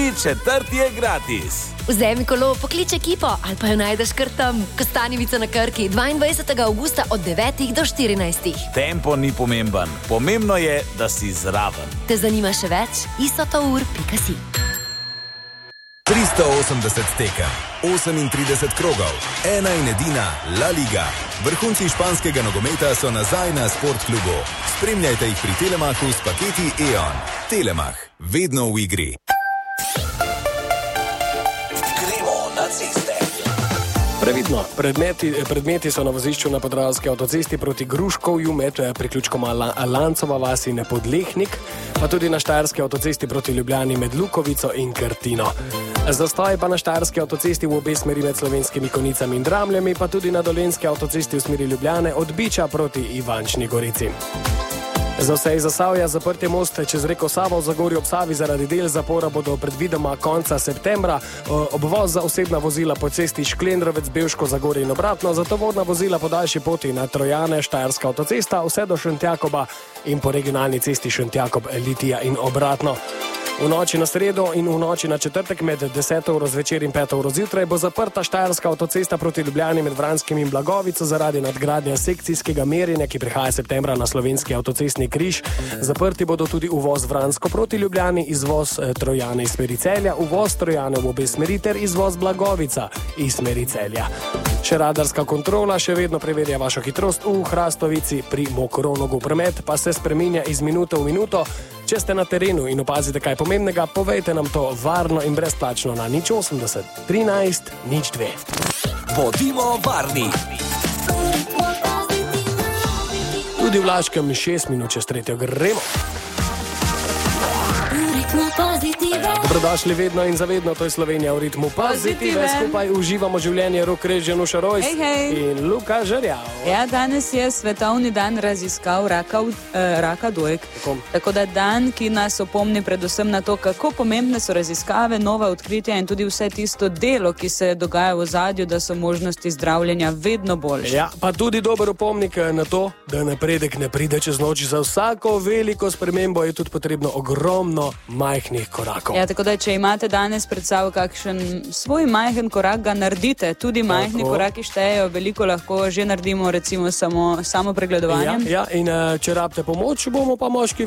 Drugi četrti je gratis. Vzemi kolo, poklič ekipo ali pa jo najdeš kar tam. Kostanjevica na Krki 22. avgusta od 9 do 14. Tempo ni pomemben, pomembno je, da si zraven. Te zanima še več? isotour.si 380 tekem, 38 krogov, ena in edina La Liga. Vrhunci španskega nogometa so nazaj na Sportklubu. Spremljajte jih pri Telemachu s paketi E.ON. Telemach, vedno v igri. Gremo na ceste. Previdno, predmeti so na vozišču na Podravski avtocesti proti Gruškovju med priključkoma Lancova vas in Podlehnik, pa tudi na Štajerski avtocesti proti Ljubljani med Lukovico in Krtino. Zastoj pa na Štajerski avtocesti v obe smeri med Slovenskimi Konicami in Dramljami, pa tudi na Dolenjski avtocesti v smeri Ljubljane od Biča proti Ivančni Gorici. Za vse iz Zasavja zaprtje most čez reko Savo v Zagorju ob Savi zaradi del zapora bodo predvidoma konca septembra. Obvoz za osebna vozila po cesti Šklendrovec, Bevško, Zagorje in obratno, za tovorna vozila po daljši poti na Trojane, Štajerska avtocesta, vse do Šentjakoba in po regionalni cesti Šentjakob, Litija in obratno. V noči na sredo in v noči na četrtek med 10. uro zvečer in 5. uro zjutraj bo zaprta Štajerska avtocesta proti Ljubljani med Vranskim in Blagovico zaradi nadgradnje sekcijskega merjenja, ki prihaja septembra na slovenski avtocestni križ. Zaprti bodo tudi uvoz Vransko proti Ljubljani, izvoz Trojane iz smeri Celja, uvoz Trojane v obe smeri ter izvoz Blagovica iz smeri Celja. Še radarska kontrola še vedno preverja vašo hitrost v Hrastovici, pri Mokoronogu. Promet pa se spreminja iz minute v minuto. Če ste na terenu in opazite kaj pomembnega, povejte nam to varno in brezplačno na 080 13 02. Bodimo varni. Tudi v Laškem 6 minut čez 3. gremo. Dobrodošli vedno in zavedno, to je Slovenija v ritmu pozitive. Skupaj uživamo življenje Rok Režen, Nuša Rojs in Luka Žerjav. Ja, danes je svetovni dan raziskav raka dojk. Tako da dan, ki nas opomni predvsem na to, kako pomembne so raziskave, nova odkritja in tudi vse tisto delo, ki se dogaja v ozadju, da so možnosti zdravljenja vedno boljše. Ja, pa tudi dober opomnik na to, da napredek ne pride čez noč. Za vsako veliko spremembo je tudi potrebno ogromno majhnih korakov. Ja, tako da, če imate danes pred sabo kakšen svoj majhen korak, ga naredite. Tudi majhni koraki štejejo, veliko lahko že naredimo, recimo samo pregledovanjem. Ja, in če rabite pomoč, bomo pa moški